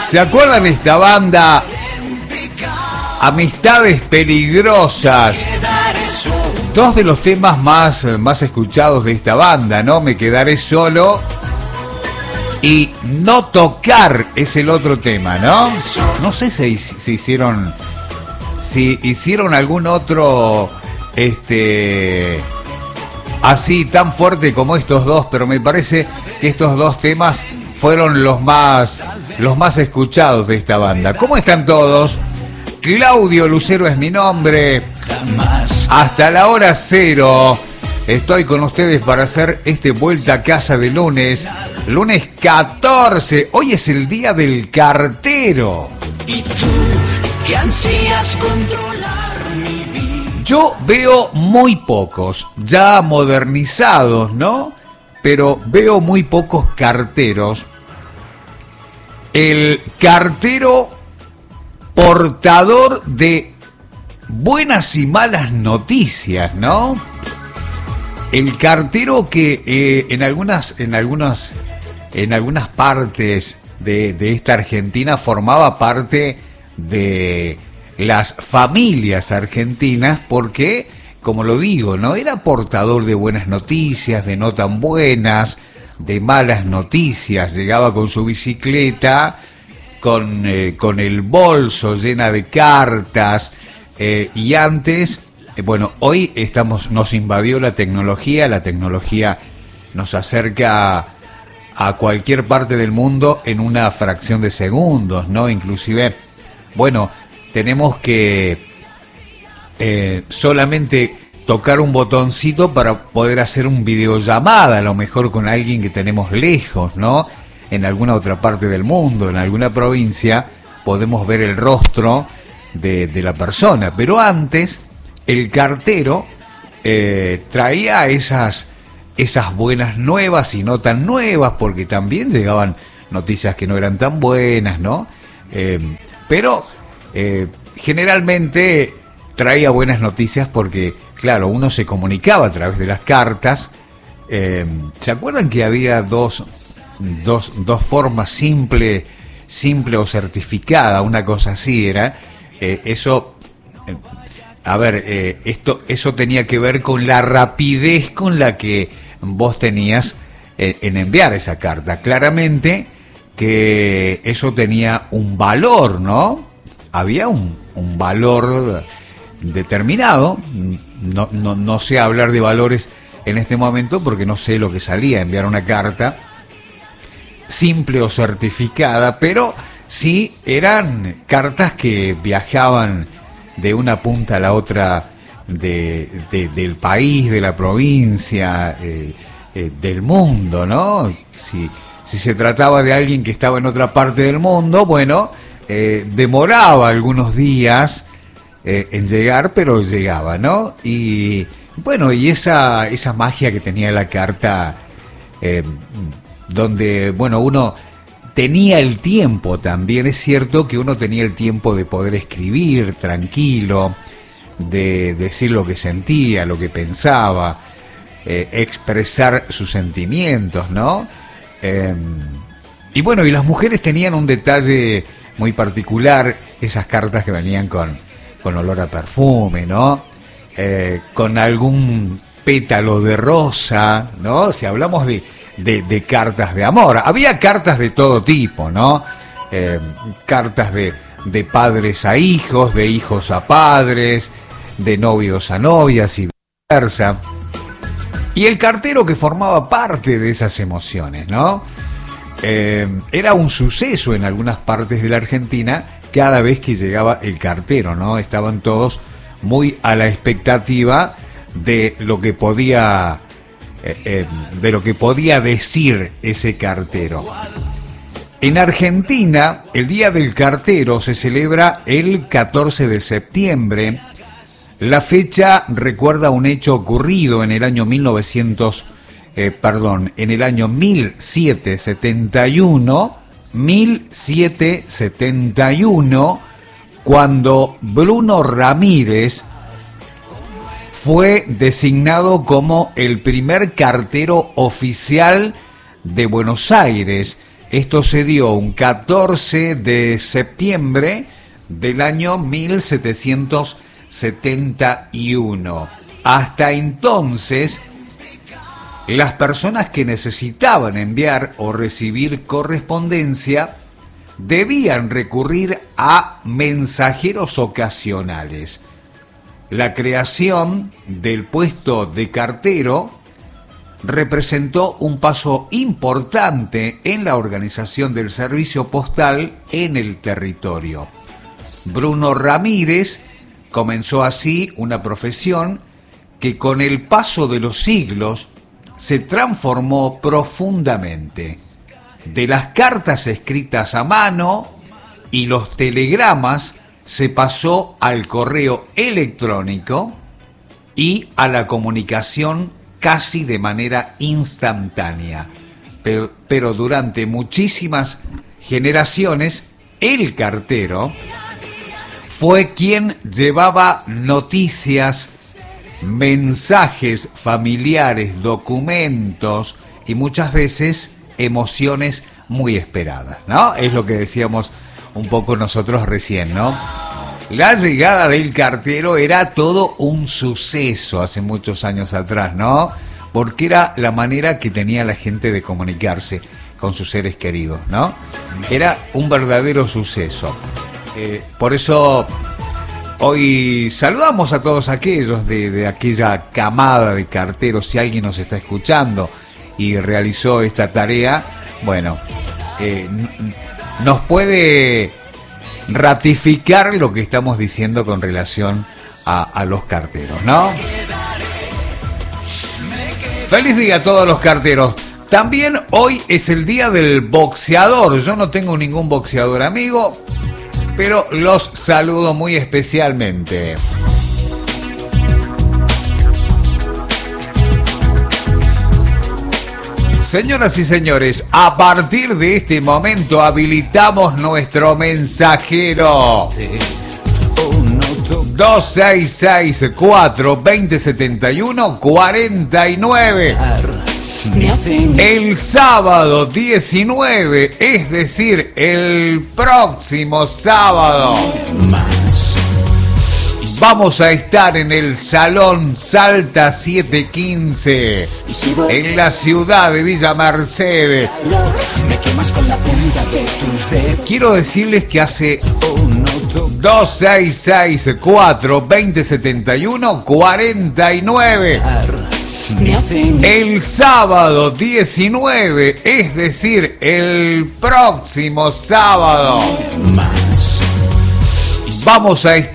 ¿Se acuerdan de esta banda? Amistades Peligrosas. Dos de los temas más escuchados de esta banda, ¿no? Me quedaré solo. Y No tocar es el otro tema, ¿no? No sé si hicieron algún otro así tan fuerte como estos dos, pero me parece que estos dos temas fueron los más escuchados de esta banda. ¿Cómo están todos? Claudio Lucero es mi nombre. Hasta la hora cero estoy con ustedes para hacer Vuelta a Casa de lunes 14. Hoy es el día del cartero. Y tú, que ansías controlar mi vida. Yo veo muy pocos, ya modernizados, ¿no? Pero veo muy pocos carteros. El cartero portador de buenas y malas noticias, ¿no? El cartero que en algunas partes de esta Argentina formaba parte de las familias argentinas porque, como lo digo, ¿no? Era portador de buenas noticias, de no tan buenas, de malas noticias. Llegaba con su bicicleta, con el bolso llena de cartas, y antes, hoy nos invadió la tecnología nos acerca a cualquier parte del mundo en una fracción de segundos, ¿no? Inclusive, tenemos que solamente tocar un botoncito para poder hacer un videollamada, a lo mejor con alguien que tenemos lejos, ¿no? En alguna otra parte del mundo, en alguna provincia, podemos ver el rostro de la persona. Pero antes, el cartero traía esas buenas nuevas y no tan nuevas, porque también llegaban noticias que no eran tan buenas, ¿no? Pero generalmente traía buenas noticias porque, claro, uno se comunicaba a través de las cartas. ¿Se acuerdan que había dos formas, simple o certificada? Una cosa así era. Eso tenía que ver con la rapidez con la que vos tenías en enviar esa carta. Claramente que eso tenía un valor, ¿no? Había un valor determinado. No sé hablar de valores en este momento porque no sé lo que salía enviar una carta simple o certificada, pero sí eran cartas que viajaban de una punta a la otra del país, de la provincia, del mundo, ¿no? Si se trataba de alguien que estaba en otra parte del mundo, demoraba algunos días en llegar, pero llegaba, ¿no? Y esa magia que tenía la carta, donde, uno tenía el tiempo también. Es cierto que uno tenía el tiempo de poder escribir tranquilo, de decir lo que sentía, lo que pensaba, expresar sus sentimientos, ¿no? Y las mujeres tenían un detalle muy particular, esas cartas que venían con olor a perfume, ¿no? Con algún pétalo de rosa, ¿no? Si hablamos de cartas de amor. Había cartas de todo tipo, ¿no? Cartas de padres a hijos, de hijos a padres, de novios a novias y viceversa. Y el cartero que formaba parte de esas emociones, ¿no? Era un suceso en algunas partes de la Argentina cada vez que llegaba el cartero, ¿no? Estaban todos muy a la expectativa de lo que podía decir ese cartero. En Argentina, el Día del Cartero se celebra el 14 de septiembre. La fecha recuerda un hecho ocurrido en el año 1771, cuando Bruno Ramírez fue designado como el primer cartero oficial de Buenos Aires. Esto se dio un 14 de septiembre del año 1771. Hasta entonces, las personas que necesitaban enviar o recibir correspondencia debían recurrir a mensajeros ocasionales. La creación del puesto de cartero representó un paso importante en la organización del servicio postal en el territorio. Bruno Ramírez comenzó así una profesión que con el paso de los siglos se transformó profundamente. De las cartas escritas a mano y los telegramas se pasó al correo electrónico y a la comunicación casi de manera instantánea. Pero durante muchísimas generaciones, el cartero fue quien llevaba noticias, mensajes familiares, documentos y muchas veces emociones muy esperadas, ¿no? Es lo que decíamos un poco nosotros recién, ¿no? La llegada del cartero era todo un suceso hace muchos años atrás, ¿no? Porque era la manera que tenía la gente de comunicarse con sus seres queridos, ¿no? Era un verdadero suceso. Por eso hoy saludamos a todos aquellos de aquella camada de carteros. Si alguien nos está escuchando y realizó esta tarea, bueno, nos puede ratificar lo que estamos diciendo con relación a los carteros, ¿no? Feliz día a todos los carteros. También hoy es el día del boxeador. Yo no tengo ningún boxeador amigo, pero los saludo muy especialmente. Señoras y señores, a partir de este momento habilitamos nuestro mensajero 2664-2071-49. El sábado 19, es decir, el próximo sábado, vamos a estar en el Salón Salta 715, en la ciudad de Villa Mercedes. Quiero decirles que hace 2664-2071-49. El sábado 19, es decir, el próximo sábado, vamos a estar